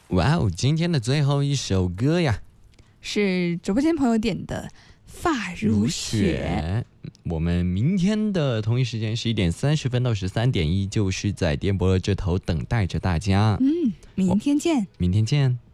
哇哦，今天的最后一首歌呀， 是直播间朋友点的《发如雪》。 我们明天的同一时间11:30到13:01，就是在电波的这头等待着大家。 明天见。 明天见。